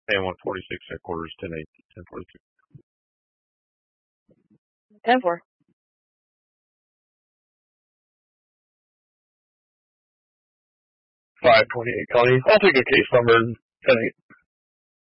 And 146 headquarters, 10-8, 10-42. 10-4. 528, Connie. I'll take a case number, 10-8.